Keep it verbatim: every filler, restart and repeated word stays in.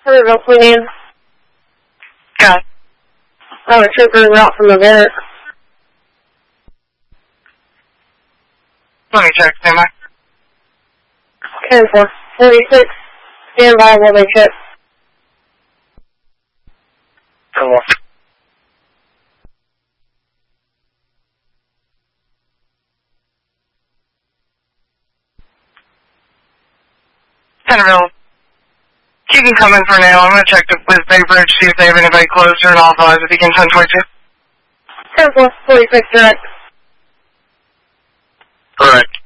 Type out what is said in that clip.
Centerville, Queen. Got it. Oh, a trooper en route from the barracks. Let me check, stand by. ten four. forty-six. Stand by while they check. ten one. Centerville. You can come in for now. I'm going to check the, with Bay Bridge, see if they have anybody closer, and authorize if you can ten twenty-two. ten four. forty-six direct. Correct.